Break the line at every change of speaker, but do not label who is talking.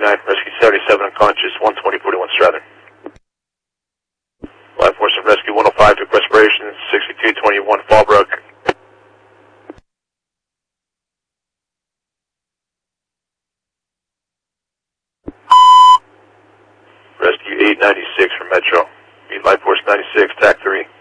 889, rescue 77 unconscious, 12041 Strather. Life Force and Rescue 105 took respiration, 6221 Fallbrook. Rescue 896 from Metro. Meet Life Force 96, TAC 3.